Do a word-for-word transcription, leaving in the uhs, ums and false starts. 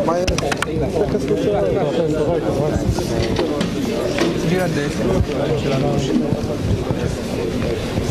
Ma è... Perché scucciare? No, aspetta, vai, vai. Gira a destra, ce la conosci.